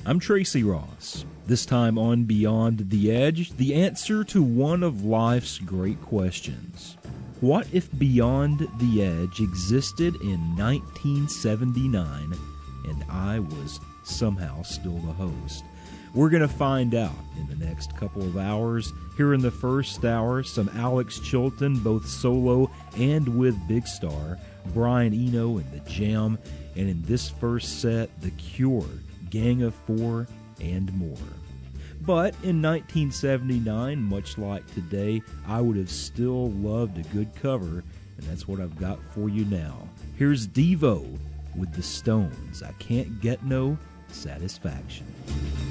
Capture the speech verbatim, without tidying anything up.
I'm Tracy Ross. This time on Beyond the Edge, the answer to one of life's great questions. What if Beyond the Edge existed in nineteen seventy-nine and I was somehow still the host? We're going to find out in the next couple of hours. Here in the first hour, some Alex Chilton, both solo and with Big Star, Brian Eno and The Jam, and in this first set, The Cure, Gang of Four, and more. But in nineteen seventy-nine, much like today, I would have still loved a good cover, and that's what I've got for you now. Here's Devo with The Stones, I Can't Get No Satisfaction.